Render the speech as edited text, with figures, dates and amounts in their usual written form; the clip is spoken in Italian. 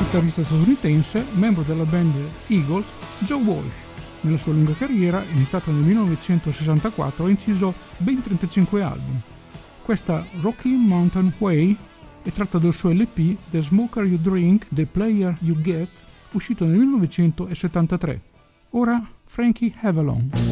chitarrista statunitense, membro della band Eagles, Joe Walsh. Nella sua lunga carriera, iniziata nel 1964, ha inciso ben 35 album. Questa Rocky Mountain Way è tratta dal suo LP The Smoker You Drink, The Player You Get, uscito nel 1973. Ora Frankie Avalon.